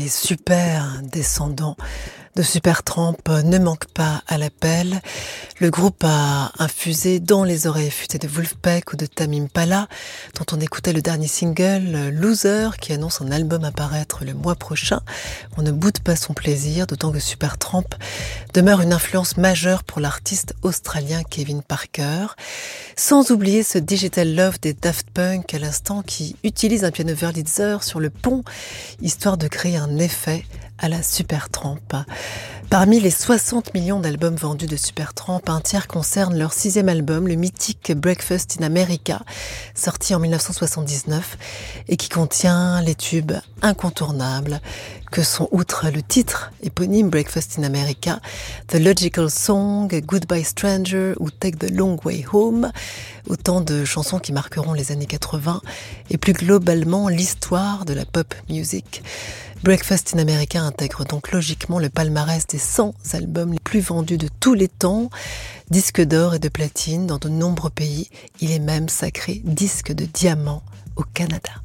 les super descendants de Supertramp ne manquent pas à l'appel. Le groupe a infusé dans les oreilles futées de Wolfpack ou de Tame Impala, dont on écoutait le dernier single, Loser, qui annonce un album à paraître le mois prochain. On ne boude pas son plaisir, d'autant que Supertramp demeure une influence majeure pour l'artiste australien Kevin Parker. Sans oublier ce Digital Love des Daft Punk à l'instant, qui utilise un piano Wurlitzer sur le pont, histoire de créer un effet à la Supertramp. Parmi les 60 millions d'albums vendus de Supertramp, un tiers concerne leur 6e album, le mythique Breakfast in America, sorti en 1979 et qui contient les tubes incontournables que sont, outre le titre éponyme Breakfast in America, The Logical Song, Goodbye Stranger ou Take the Long Way Home, autant de chansons qui marqueront les années 80 et plus globalement l'histoire de la pop music. Breakfast in America intègre donc logiquement le palmarès des 100 albums les plus vendus de tous les temps, disque d'or et de platine dans de nombreux pays. Il est même sacré disque de diamant au Canada.